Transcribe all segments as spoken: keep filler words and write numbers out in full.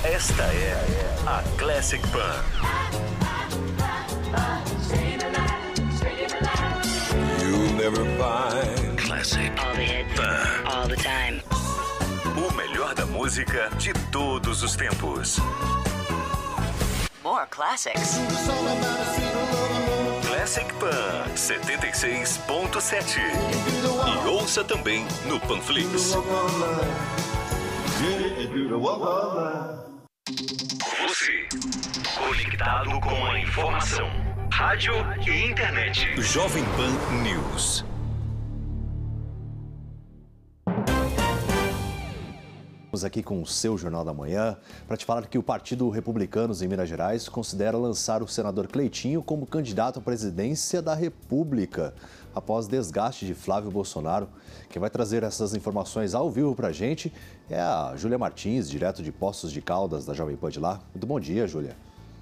Esta é a Classic Pan. You'll never find Classic All the hits, Pan. all the time. O melhor da música de todos os tempos. More classics. Classic Pan setenta e seis ponto sete. E ouça também no Panflix. Você, conectado com a informação. Rádio e internet. Jovem Pan News. Estamos aqui com o seu Jornal da Manhã para te falar que o Partido Republicanos em Minas Gerais considera lançar o senador Cleitinho como candidato à presidência da República após desgaste de Flávio Bolsonaro. Quem vai trazer essas informações ao vivo para a gente é a Júlia Martins, direto de Poços de Caldas, da Jovem Pan de lá. Muito bom dia, Júlia.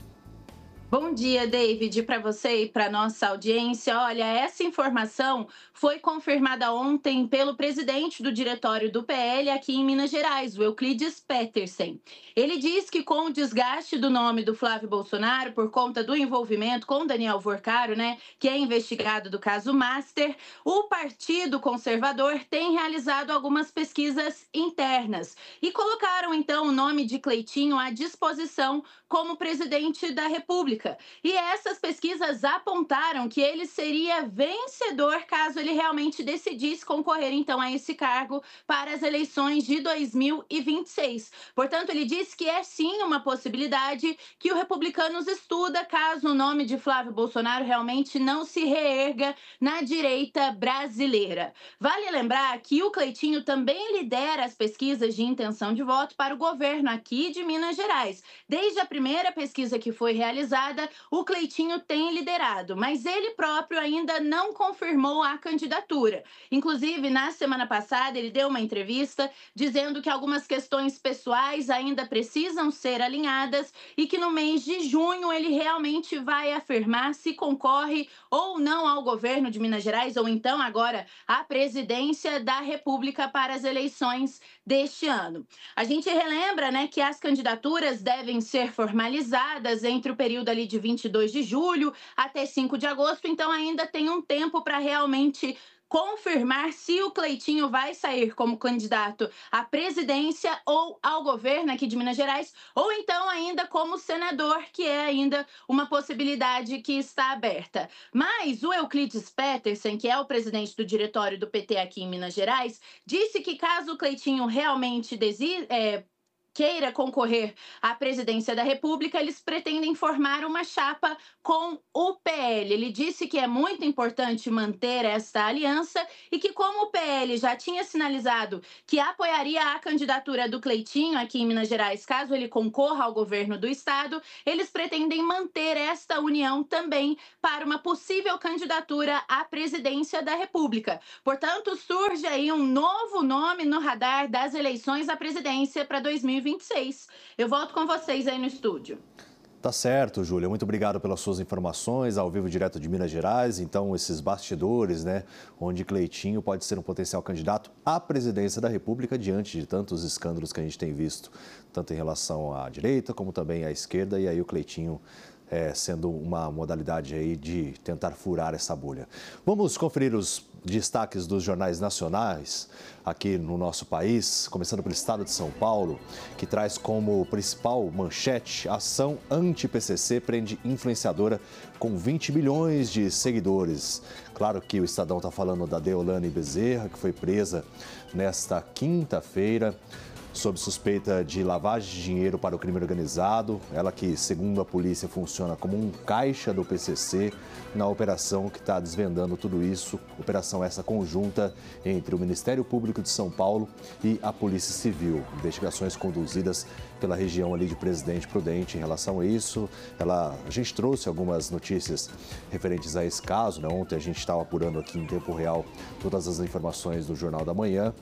Bom dia, David, para você e para nossa audiência. Olha, essa informação foi confirmada ontem pelo presidente do diretório do P L aqui em Minas Gerais, o Euclides Petersen. Ele diz que com o desgaste do nome do Flávio Bolsonaro por conta do envolvimento com Daniel Vorcaro, né, que é investigado do caso Master, o Partido Conservador tem realizado algumas pesquisas internas e colocaram então o nome de Cleitinho à disposição como presidente da República. E essas pesquisas apontaram que ele seria vencedor caso ele realmente decidisse concorrer então a esse cargo para as eleições de dois mil e vinte e seis. Portanto, ele disse que é sim uma possibilidade que o Republicanos estuda caso o nome de Flávio Bolsonaro realmente não se reerga na direita brasileira. Vale lembrar que o Cleitinho também lidera as pesquisas de intenção de voto para o governo aqui de Minas Gerais. Desde a primeira pesquisa que foi realizada, o Cleitinho tem liderado, mas ele próprio ainda não confirmou a candidatura. Inclusive, na semana passada, ele deu uma entrevista dizendo que algumas questões pessoais ainda precisam ser alinhadas e que no mês de junho ele realmente vai afirmar se concorre ou não ao governo de Minas Gerais ou então agora à presidência da República para as eleições deste ano. A gente relembra, né, que as candidaturas devem ser formalizadas entre o período ali de vinte e dois de julho até cinco de agosto, então ainda tem um tempo para realmente confirmar se o Cleitinho vai sair como candidato à presidência ou ao governo aqui de Minas Gerais, ou então ainda como senador, que é ainda uma possibilidade que está aberta. Mas o Euclides Petersen, que é o presidente do diretório do P T aqui em Minas Gerais, disse que caso o Cleitinho realmente desista, é, queira concorrer à presidência da República, eles pretendem formar uma chapa com o P L. Ele disse que é muito importante manter esta aliança e que, como o P L já tinha sinalizado que apoiaria a candidatura do Cleitinho aqui em Minas Gerais, caso ele concorra ao governo do estado, eles pretendem manter esta união também para uma possível candidatura à presidência da República. Portanto, surge aí um novo nome no radar das eleições à presidência para dois mil e vinte e seis. Eu volto com vocês aí no estúdio. Tá certo, Júlia. Muito obrigado pelas suas informações, ao vivo direto de Minas Gerais. Então, esses bastidores, né, onde Cleitinho pode ser um potencial candidato à presidência da República diante de tantos escândalos que a gente tem visto, tanto em relação à direita como também à esquerda, e aí o Cleitinho é, sendo uma modalidade aí de tentar furar essa bolha. Vamos conferir os destaques dos jornais nacionais aqui no nosso país, começando pelo estado de São Paulo, que traz como principal manchete: ação anti-P C C prende influenciadora com vinte milhões de seguidores. Claro que o Estadão está falando da Deolane Bezerra, que foi presa nesta quinta-feira sob suspeita de lavagem de dinheiro para o crime organizado. Ela que, segundo a polícia, funciona como um caixa do P C C na operação que está desvendando tudo isso. Operação essa conjunta entre o Ministério Público de São Paulo e a Polícia Civil. Investigações conduzidas pela região ali de Presidente Prudente em relação a isso. Ela, a gente trouxe algumas notícias referentes a esse caso, né? Ontem a gente estava apurando aqui em tempo real todas as informações do Jornal da Manhã.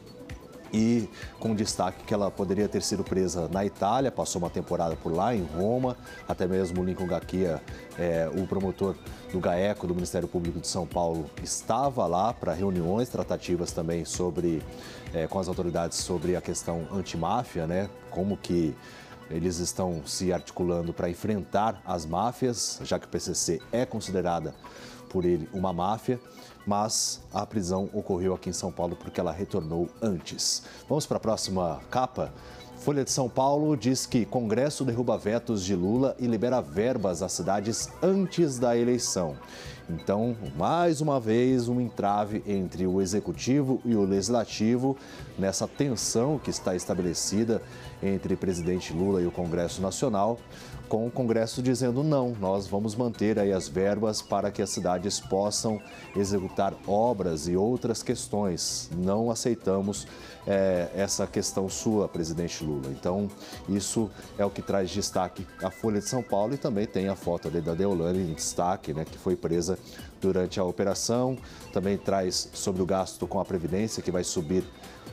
E com destaque que ela poderia ter sido presa na Itália, passou uma temporada por lá, em Roma, até mesmo o Lincoln Gaquia, é, o promotor do GAECO, do Ministério Público de São Paulo, estava lá para reuniões, tratativas também sobre, é, com as autoridades sobre a questão antimáfia, né? Como que Eles estão se articulando para enfrentar as máfias, já que o P C C é considerada por ele uma máfia, mas a prisão ocorreu aqui em São Paulo porque ela retornou antes. Vamos para a próxima capa. Folha de São Paulo diz que Congresso derruba vetos de Lula e libera verbas às cidades antes da eleição. Então, mais uma vez, um entrave entre o Executivo e o Legislativo nessa tensão que está estabelecida entre o presidente Lula e o Congresso Nacional, com o Congresso dizendo não, nós vamos manter aí as verbas para que as cidades possam executar obras e outras questões. Não aceitamos é, essa questão sua, presidente Lula. Então, isso é o que traz destaque à Folha de São Paulo e também tem a foto ali da Deolane em destaque, né, que foi presa durante a operação. Também traz sobre o gasto com a Previdência, que vai subir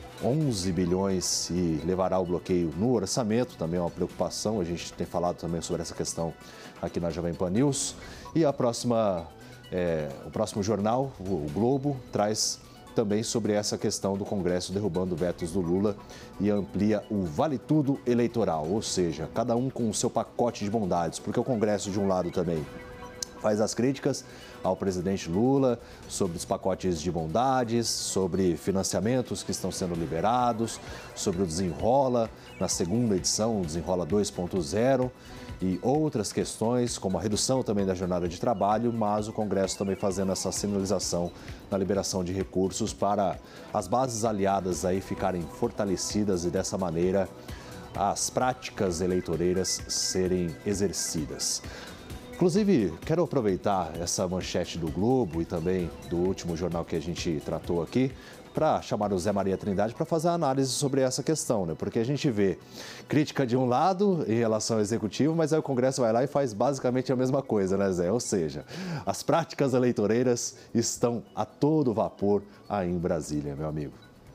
onze bilhões e levará o bloqueio no orçamento, também é uma preocupação, a gente tem falado também sobre essa questão aqui na Jovem Pan News. E a próxima, é, o próximo jornal, o Globo, traz também sobre essa questão do Congresso derrubando vetos do Lula e amplia o Vale Tudo eleitoral, ou seja, cada um com o seu pacote de bondades, porque o Congresso de um lado também faz as críticas ao presidente Lula sobre os pacotes de bondades, sobre financiamentos que estão sendo liberados, sobre o Desenrola na segunda edição, o Desenrola dois ponto zero e outras questões, como a redução também da jornada de trabalho, mas o Congresso também fazendo essa sinalização na liberação de recursos para as bases aliadas aí ficarem fortalecidas e dessa maneira as práticas eleitoreiras serem exercidas. Inclusive, quero aproveitar essa manchete do Globo e também do último jornal que a gente tratou aqui para chamar o Zé Maria Trindade para fazer a análise sobre essa questão, né? Porque a gente vê crítica de um lado em relação ao Executivo, mas aí o Congresso vai lá e faz basicamente a mesma coisa, né, Zé? Ou seja, as práticas eleitoreiras estão a todo vapor aí em Brasília, meu amigo.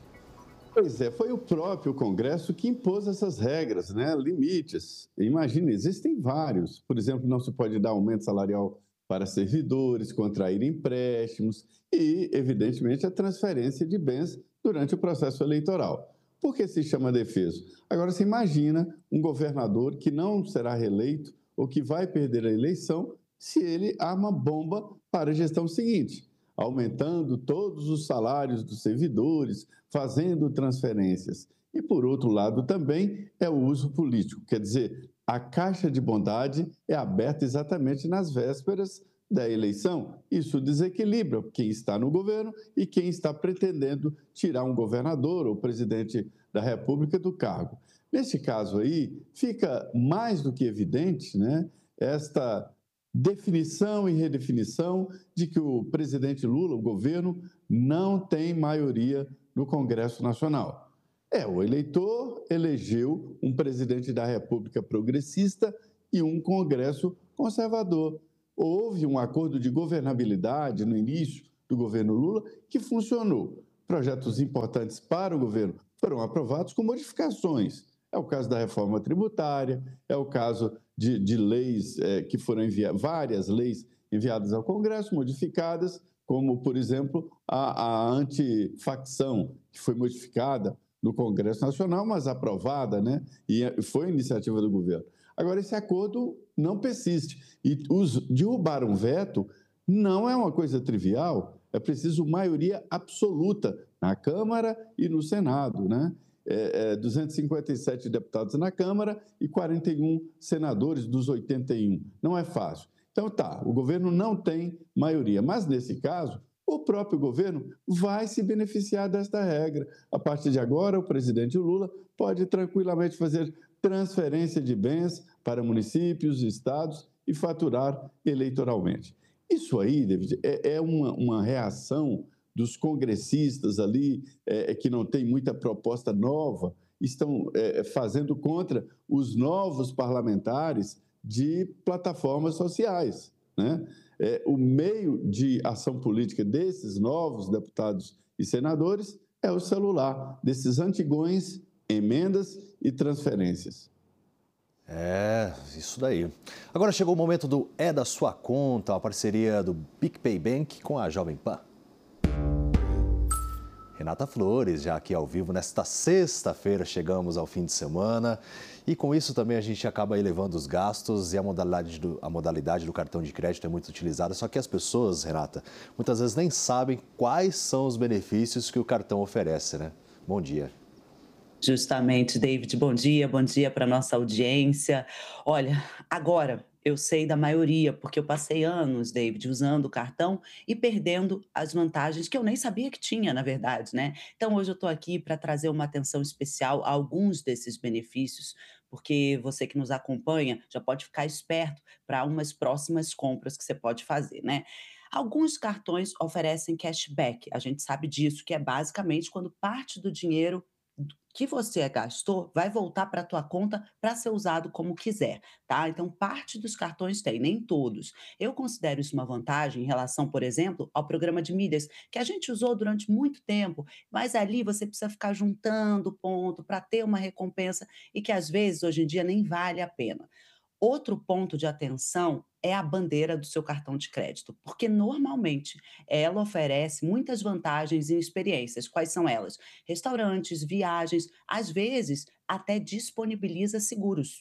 Pois é, foi o próprio Congresso que impôs essas regras, né? Limites. Imagine, existem vários. Por exemplo, não se pode dar aumento salarial para servidores, contrair empréstimos e, evidentemente, a transferência de bens durante o processo eleitoral. Por que se chama defeso? Agora, você imagina um governador que não será reeleito ou que vai perder a eleição se ele arma bomba para a gestão seguinte, aumentando todos os salários dos servidores, fazendo transferências. E, por outro lado, também é o uso político. Quer dizer, a caixa de bondade é aberta exatamente nas vésperas da eleição. Isso desequilibra quem está no governo e quem está pretendendo tirar um governador ou presidente da República do cargo. Neste caso aí, fica mais do que evidente, né, esta definição e redefinição de que o presidente Lula, o governo, não tem maioria no Congresso Nacional. É, o eleitor elegeu um presidente da República progressista e um Congresso conservador. Houve um acordo de governabilidade no início do governo Lula que funcionou. Projetos importantes para o governo foram aprovados com modificações. É o caso da reforma tributária, é o caso de, de leis é, que foram enviadas, várias leis enviadas ao Congresso, modificadas, como, por exemplo, a, a antifacção, que foi modificada no Congresso Nacional, mas aprovada, né? E foi iniciativa do governo. Agora, esse acordo não persiste. E os, derrubar um veto não é uma coisa trivial, é preciso maioria absoluta na Câmara e no Senado, né? É, é, duzentos e cinquenta e sete deputados na Câmara e quarenta e um senadores dos oitenta e um. Não é fácil. Então, tá, o governo não tem maioria, mas, nesse caso, o próprio governo vai se beneficiar desta regra. A partir de agora, o presidente Lula pode tranquilamente fazer transferência de bens para municípios, estados e faturar eleitoralmente. Isso aí, David, é, é uma, uma reação dos congressistas ali, é, que não tem muita proposta nova, estão é, fazendo contra os novos parlamentares de plataformas sociais, né? É, o meio de ação política desses novos deputados e senadores é o celular, desses antigões, emendas e transferências. É, isso daí. Agora chegou o momento do É da Sua Conta, a parceria do PicPay Bank com a Jovem Pan. Renata Flores, já aqui ao vivo, nesta sexta-feira chegamos ao fim de semana e com isso também a gente acaba elevando os gastos e a modalidade do, a modalidade do cartão de crédito é muito utilizada, só que as pessoas, Renata, muitas vezes nem sabem quais são os benefícios que o cartão oferece, né? Bom dia. Justamente, David, bom dia, bom dia para a nossa audiência. Olha, agora eu sei da maioria, porque eu passei anos, David, usando o cartão e perdendo as vantagens que eu nem sabia que tinha, na verdade, né? Então, hoje eu estou aqui para trazer uma atenção especial a alguns desses benefícios, porque você que nos acompanha já pode ficar esperto para umas próximas compras que você pode fazer, né? Alguns cartões oferecem cashback, a gente sabe disso, que é basicamente quando parte do dinheiro que você gastou vai voltar para a tua conta para ser usado como quiser, tá? Então, parte dos cartões tem, nem todos. Eu considero isso uma vantagem em relação, por exemplo, ao programa de milhas, que a gente usou durante muito tempo, mas ali você precisa ficar juntando ponto para ter uma recompensa e que às vezes, hoje em dia, nem vale a pena. Outro ponto de atenção é a bandeira do seu cartão de crédito, porque normalmente ela oferece muitas vantagens e experiências. Quais são elas? Restaurantes, viagens, às vezes até disponibiliza seguros.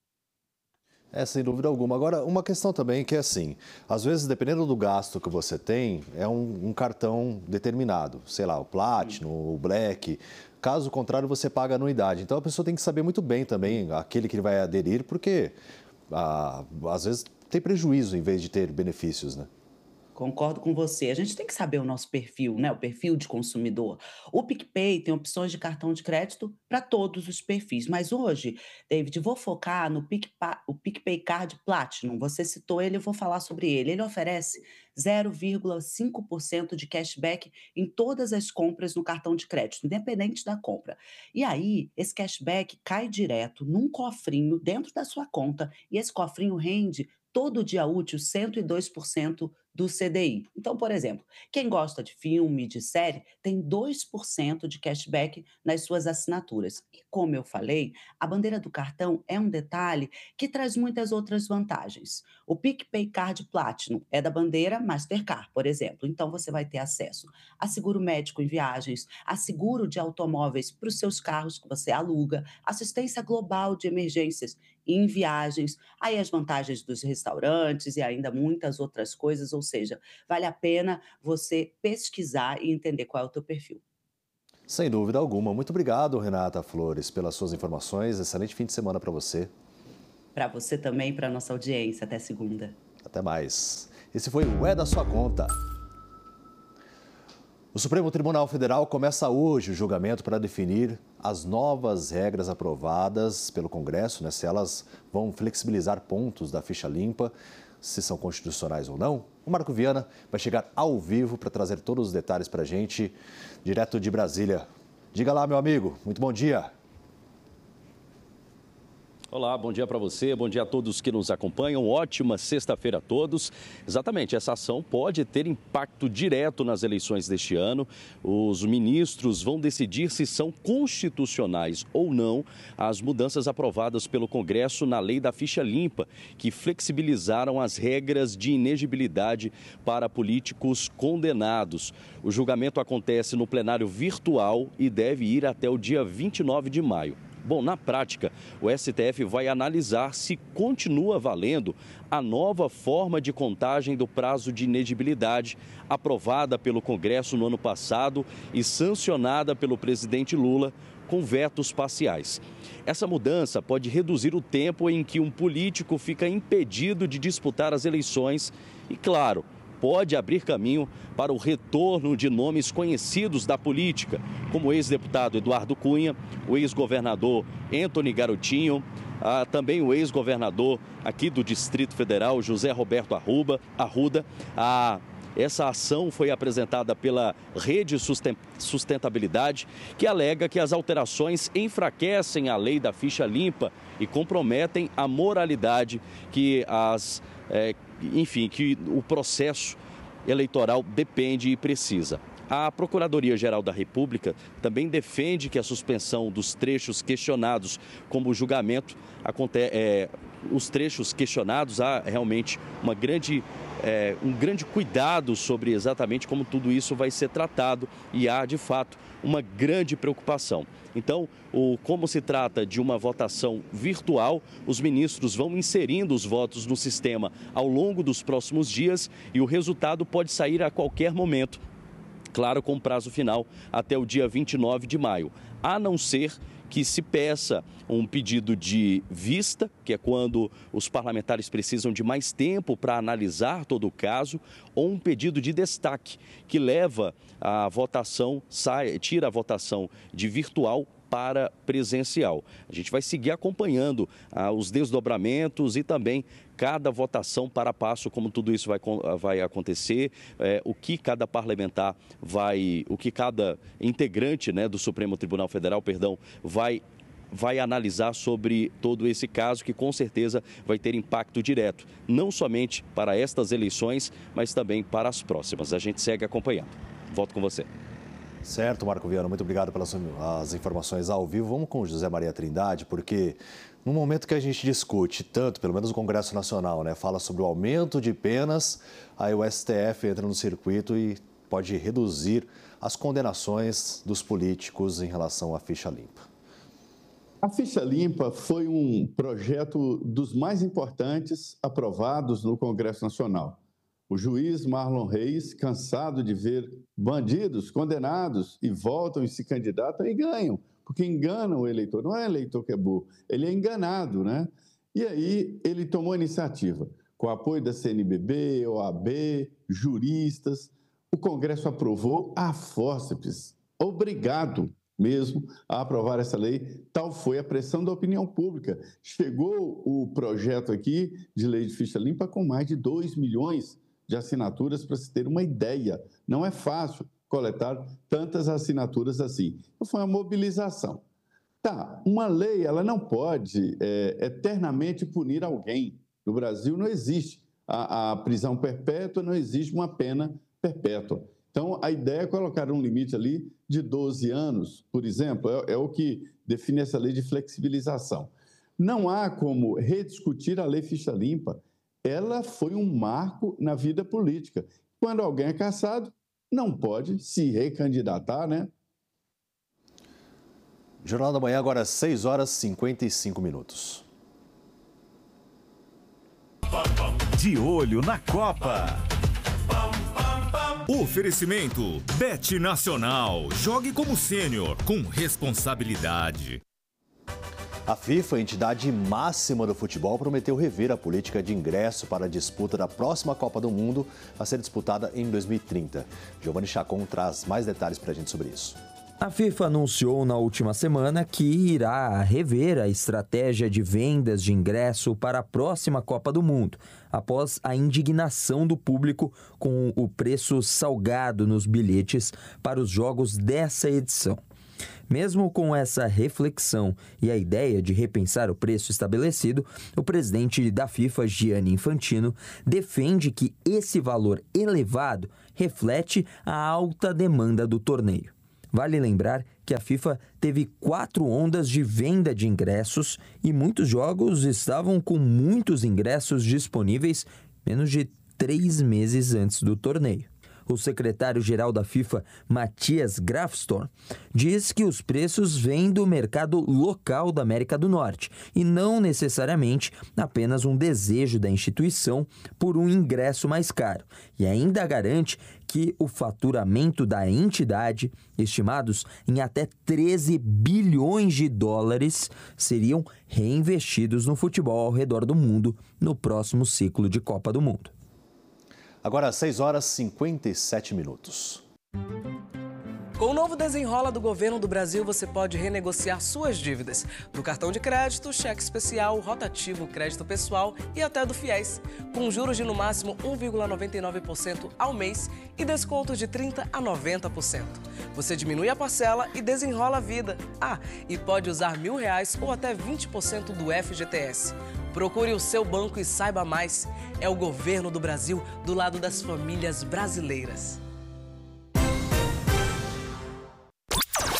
É, sem dúvida alguma. Agora, uma questão também que é assim, às vezes, dependendo do gasto que você tem, é um, um cartão determinado, sei lá, o Platinum, o Black. Caso contrário, você paga anuidade. Então, a pessoa tem que saber muito bem também aquele que ele vai aderir, porque ah, às vezes tem prejuízo em vez de ter benefícios, né? Concordo com você. A gente tem que saber o nosso perfil, né? O perfil de consumidor. O PicPay tem opções de cartão de crédito para todos os perfis. Mas hoje, David, vou focar no PicPay, o PicPay Card Platinum. Você citou ele, eu vou falar sobre ele. Ele oferece zero vírgula cinco por cento de cashback em todas as compras no cartão de crédito, independente da compra. E aí, esse cashback cai direto num cofrinho dentro da sua conta e esse cofrinho rende todo dia útil cento e dois por cento do C D I. Então, por exemplo, quem gosta de filme, de série, tem dois por cento de cashback nas suas assinaturas. E como eu falei, a bandeira do cartão é um detalhe que traz muitas outras vantagens. O PicPay Card Platinum é da bandeira Mastercard, por exemplo. Então, você vai ter acesso a seguro médico em viagens, a seguro de automóveis para os seus carros que você aluga, assistência global de emergências em viagens, aí as vantagens dos restaurantes e ainda muitas outras coisas, ou seja, vale a pena você pesquisar e entender qual é o teu perfil. Sem dúvida alguma. Muito obrigado, Renata Flores, pelas suas informações. Excelente fim de semana para você. Para você também e para a nossa audiência. Até segunda. Até mais. Esse foi o É da Sua Conta. O Supremo Tribunal Federal começa hoje o julgamento para definir as novas regras aprovadas pelo Congresso, né, se elas vão flexibilizar pontos da ficha limpa, se são constitucionais ou não. O Marco Viana vai chegar ao vivo para trazer todos os detalhes para a gente, direto de Brasília. Diga lá, meu amigo. Muito bom dia. Olá, bom dia para você, bom dia a todos que nos acompanham, ótima sexta-feira a todos. Exatamente, essa ação pode ter impacto direto nas eleições deste ano. Os ministros vão decidir se são constitucionais ou não as mudanças aprovadas pelo Congresso na lei da ficha limpa, que flexibilizaram as regras de inegibilidade para políticos condenados. O julgamento acontece no plenário virtual e deve ir até o dia vinte e nove de maio. Bom, na prática, o S T F vai analisar se continua valendo a nova forma de contagem do prazo de inegibilidade aprovada pelo Congresso no ano passado e sancionada pelo presidente Lula com vetos parciais. Essa mudança pode reduzir o tempo em que um político fica impedido de disputar as eleições e, claro, pode abrir caminho para o retorno de nomes conhecidos da política, como o ex-deputado Eduardo Cunha, o ex-governador Antony Garotinho, ah, também o ex-governador aqui do Distrito Federal, José Roberto Arruda. Arruda ah, essa ação foi apresentada pela Rede Sustentabilidade, que alega que as alterações enfraquecem a lei da ficha limpa e comprometem a moralidade que as... É, enfim, que o processo eleitoral depende e precisa. A Procuradoria-Geral da República também defende que a suspensão dos trechos questionados como o julgamento aconte- é, os trechos questionados, há realmente uma grande, é, um grande cuidado sobre exatamente como tudo isso vai ser tratado e há, de fato, uma grande preocupação. Então, o, como se trata de uma votação virtual, os ministros vão inserindo os votos no sistema ao longo dos próximos dias e o resultado pode sair a qualquer momento, claro, com prazo final até o dia vinte e nove de maio, a não ser que se peça um pedido de vista, que é quando os parlamentares precisam de mais tempo para analisar todo o caso, ou um pedido de destaque, que leva a votação, sai, tira a votação de virtual para presencial. A gente vai seguir acompanhando ah, os desdobramentos e também cada votação para passo, como tudo isso vai, vai acontecer, é, o que cada parlamentar vai, o que cada integrante, né, do Supremo Tribunal Federal, perdão, vai vai analisar sobre todo esse caso, que com certeza vai ter impacto direto, não somente para estas eleições, mas também para as próximas. A gente segue acompanhando. Volto com você. Certo, Marco Viana, muito obrigado pelas as informações ao vivo. Vamos com o José Maria Trindade, porque no momento que a gente discute tanto, pelo menos o Congresso Nacional, né, fala sobre o aumento de penas, aí o S T F entra no circuito e pode reduzir as condenações dos políticos em relação à ficha limpa. A ficha limpa foi um projeto dos mais importantes aprovados no Congresso Nacional. O juiz Marlon Reis, cansado de ver bandidos condenados e voltam e se candidatam e ganham, porque enganam o eleitor. Não é eleitor que é burro, ele é enganado, né? E aí ele tomou a iniciativa, com o apoio da C N B B, O A B, juristas. O Congresso aprovou a fórceps, obrigado mesmo a aprovar essa lei. Tal foi a pressão da opinião pública. Chegou o projeto aqui de lei de ficha limpa com mais de dois milhões de assinaturas, para se ter uma ideia. Não é fácil coletar tantas assinaturas assim. Então, foi uma mobilização. Tá, uma lei, ela não pode é, eternamente punir alguém. No Brasil não existe a, a prisão perpétua, não existe uma pena perpétua. Então, a ideia é colocar um limite ali de doze anos, por exemplo, é, é o que define essa lei de flexibilização. Não há como rediscutir a lei ficha limpa. Ela foi um marco na vida política. Quando alguém é cassado, não pode se recandidatar, né? Jornal da Manhã, agora seis horas e cinquenta e cinco minutos. De olho na Copa. Oferecimento Bet Nacional. Jogue como sênior com responsabilidade. A FIFA, entidade máxima do futebol, prometeu rever a política de ingresso para a disputa da próxima Copa do Mundo, a ser disputada em dois mil e trinta. Giovanni Chacon traz mais detalhes para a gente sobre isso. A FIFA anunciou na última semana que irá rever a estratégia de vendas de ingresso para a próxima Copa do Mundo, após a indignação do público com o preço salgado nos bilhetes para os jogos dessa edição. Mesmo com essa reflexão e a ideia de repensar o preço estabelecido, o presidente da FIFA, Gianni Infantino, defende que esse valor elevado reflete a alta demanda do torneio. Vale lembrar que a FIFA teve quatro ondas de venda de ingressos e muitos jogos estavam com muitos ingressos disponíveis menos de três meses antes do torneio. O secretário-geral da FIFA, Matthias Grafstorm, diz que os preços vêm do mercado local da América do Norte e não necessariamente apenas um desejo da instituição por um ingresso mais caro. E ainda garante que o faturamento da entidade, estimados em até treze bilhões de dólares, seriam reinvestidos no futebol ao redor do mundo no próximo ciclo de Copa do Mundo. Agora, seis horas e cinquenta e sete minutos. Com o novo Desenrola do Governo do Brasil, você pode renegociar suas dívidas do cartão de crédito, cheque especial, rotativo, crédito pessoal e até do FIES, com juros de no máximo um vírgula noventa e nove por cento ao mês e descontos de trinta por cento a noventa por cento. Você diminui a parcela e desenrola a vida. Ah, e pode usar mil reais ou até vinte por cento do F G T S. Procure o seu banco e saiba mais. É o governo do Brasil do lado das famílias brasileiras.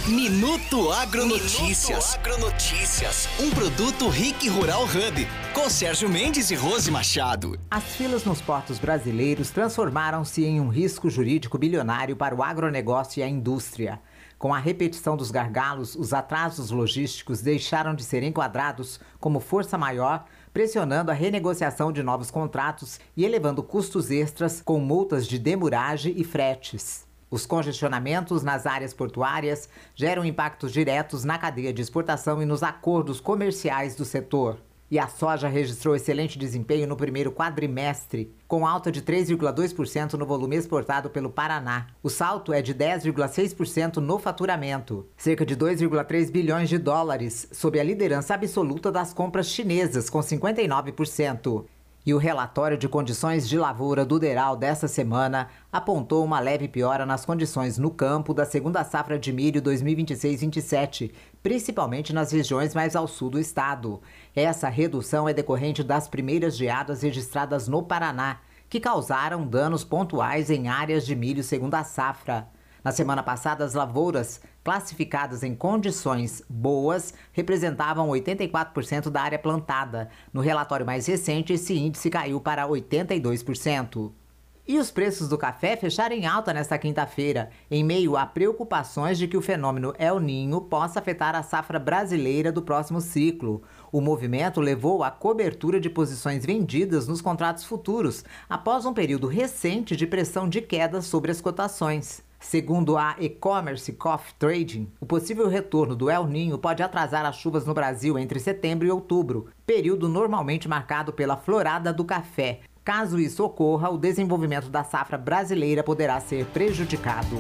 Minuto Agronotícias. Minuto Agronotícias. Um produto Rick Rural Hub. Com Sérgio Mendes e Rose Machado. As filas nos portos brasileiros transformaram-se em um risco jurídico bilionário para o agronegócio e a indústria. Com a repetição dos gargalos, os atrasos logísticos deixaram de ser enquadrados como força maior, pressionando a renegociação de novos contratos e elevando custos extras com multas de demurragem e fretes. Os congestionamentos nas áreas portuárias geram impactos diretos na cadeia de exportação e nos acordos comerciais do setor. E a soja registrou excelente desempenho no primeiro quadrimestre, com alta de três vírgula dois por cento no volume exportado pelo Paraná. O salto é de dez vírgula seis por cento no faturamento, cerca de dois vírgula três bilhões de dólares, sob a liderança absoluta das compras chinesas, com cinquenta e nove por cento. E o relatório de condições de lavoura do Deral dessa semana apontou uma leve piora nas condições no campo da segunda safra de milho dois mil e vinte e seis vinte e sete, principalmente nas regiões mais ao sul do estado. Essa redução é decorrente das primeiras geadas registradas no Paraná, que causaram danos pontuais em áreas de milho segunda safra. Na semana passada, as lavouras classificadas em condições boas representavam oitenta e quatro por cento da área plantada. No relatório mais recente, esse índice caiu para oitenta e dois por cento. E os preços do café fecharam em alta nesta quinta-feira, em meio a preocupações de que o fenômeno El Niño possa afetar a safra brasileira do próximo ciclo. O movimento levou à cobertura de posições vendidas nos contratos futuros, após um período recente de pressão de queda sobre as cotações. Segundo a E-Commerce Coffee Trading, o possível retorno do El Niño pode atrasar as chuvas no Brasil entre setembro e outubro, período normalmente marcado pela florada do café. Caso isso ocorra, o desenvolvimento da safra brasileira poderá ser prejudicado.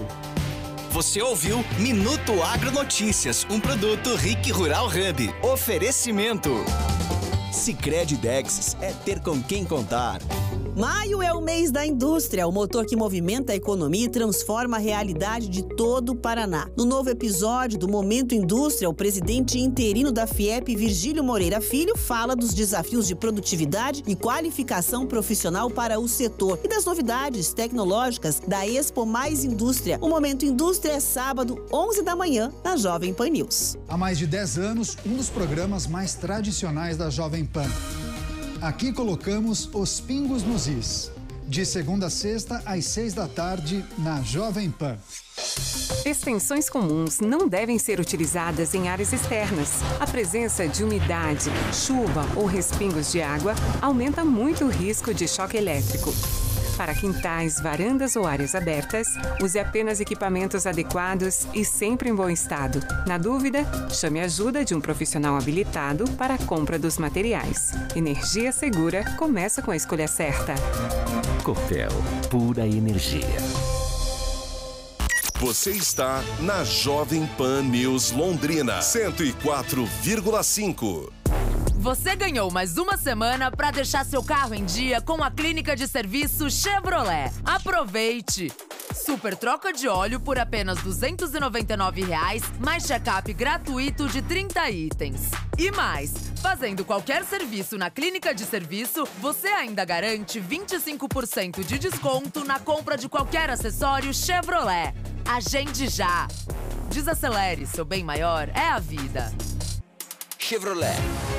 Você ouviu Minuto Agronotícias, um produto Rick Rural Hub. Oferecimento. Sicredi Dexis é ter com quem contar. Maio é o mês da indústria, o motor que movimenta a economia e transforma a realidade de todo o Paraná. No novo episódio do Momento Indústria, o presidente interino da FIEP, Virgílio Moreira Filho, fala dos desafios de produtividade e qualificação profissional para o setor e das novidades tecnológicas da Expo Mais Indústria. O Momento Indústria é sábado, onze da manhã, na Jovem Pan News. Há mais de dez anos, um dos programas mais tradicionais da Jovem Pan. Aqui colocamos os pingos nos is. De segunda a sexta, às seis da tarde, na Jovem Pan. Extensões comuns não devem ser utilizadas em áreas externas. A presença de umidade, chuva ou respingos de água aumenta muito o risco de choque elétrico. Para quintais, varandas ou áreas abertas, use apenas equipamentos adequados e sempre em bom estado. Na dúvida, chame a ajuda de um profissional habilitado para a compra dos materiais. Energia segura começa com a escolha certa. Copel, pura energia. Você está na Jovem Pan News Londrina, cento e quatro vírgula cinco. Você ganhou mais uma semana para deixar seu carro em dia com a clínica de serviço Chevrolet. Aproveite! Super troca de óleo por apenas duzentos e noventa e nove reais, mais check-up gratuito de trinta itens. E mais, fazendo qualquer serviço na clínica de serviço, você ainda garante vinte e cinco por cento de desconto na compra de qualquer acessório Chevrolet. Agende já! Desacelere, seu bem maior é a vida. Chevrolet.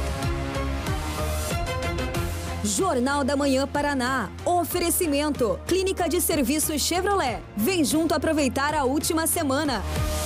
Jornal da Manhã Paraná. Oferecimento. Clínica de Serviços Chevrolet. Vem junto aproveitar a última semana.